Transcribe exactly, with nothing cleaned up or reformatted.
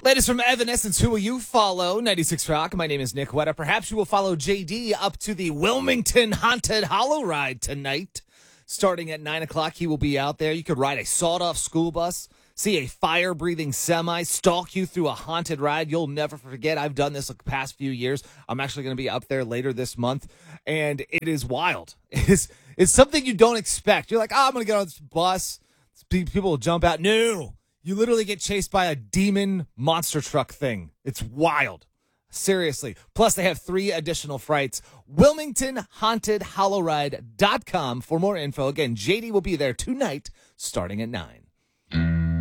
Latest from Evanescence, who will you follow? ninety-six Rock, my name is Nick Wetta. Perhaps you will follow J D up to the Wilmington Haunted Hollow Ride tonight. Starting at nine o'clock, he will be out there. You could ride a sawed-off school bus, see a fire-breathing semi, stalk you through a haunted ride. You'll never forget. I've done this the past few years. I'm actually going to be up there later this month, and it is wild. It is, it's something you don't expect. You're like, oh, I'm going to get on this bus. People will jump out. No. You literally get chased by a demon monster truck thing. It's wild. Seriously. Plus, they have three additional frights. Wilmington Haunted Hollow Ride dot com for more info. Again, J D will be there tonight starting at nine.